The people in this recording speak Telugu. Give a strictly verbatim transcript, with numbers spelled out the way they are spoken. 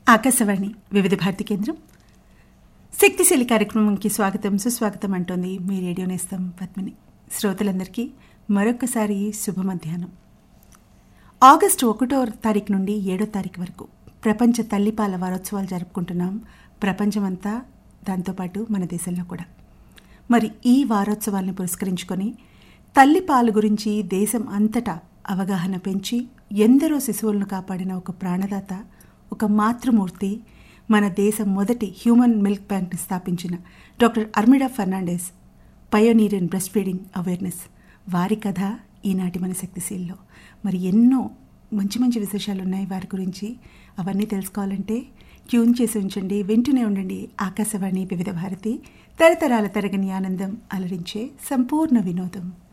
ఆకాశవాణి వివిధ భారతి కేంద్రం శక్తిశీలి కార్యక్రమంకి స్వాగతం సుస్వాగతం అంటోంది మీ రేడియో నేస్తం పద్మిని. శ్రోతలందరికీ మరొకసారి శుభ మధ్యాహ్నం. ఆగస్టు ఒకటో తారీఖు నుండి ఏడో తారీఖు వరకు ప్రపంచ తల్లిపాల వారోత్సవాలు జరుపుకుంటున్నాం. ప్రపంచమంతా, దాంతోపాటు మన దేశంలో కూడా. మరి ఈ వారోత్సవాలను పురస్కరించుకొని తల్లిపాలు గురించి దేశం అంతటా అవగాహన పెంచి ఎందరో శిశువులను కాపాడిన ఒక ప్రాణదాత, ఒక మాతృమూర్తి, మన దేశం మొదటి హ్యూమన్ మిల్క్ బ్యాంక్ని స్థాపించిన doctor Armida Fernandes, pioneer in breast feeding awareness, వారి కథ ఈనాటి మన శక్తిశీల్లో. మరి ఎన్నో మంచి మంచి విశేషాలు ఉన్నాయి వారి గురించి. అవన్నీ తెలుసుకోవాలంటే ట్యూన్ చేసి ఉంచండి, వింటూనే ఉండండి ఆకాశవాణి వివిధ భారతి. తరతరాల తరగని ఆనందం అలరించే సంపూర్ణ వినోదం.